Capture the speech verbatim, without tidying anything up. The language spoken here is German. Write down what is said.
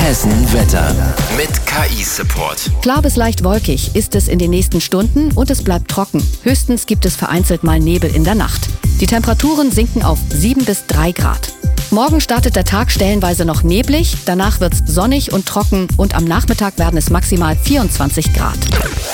Hessen Wetter mit K I-Support. Klar bis leicht wolkig ist es in den nächsten Stunden und es bleibt trocken. Höchstens gibt es vereinzelt mal Nebel in der Nacht. Die Temperaturen sinken auf sieben bis drei Grad. Morgen startet der Tag stellenweise noch neblig, danach wird's sonnig und trocken und am Nachmittag werden es maximal vierundzwanzig Grad.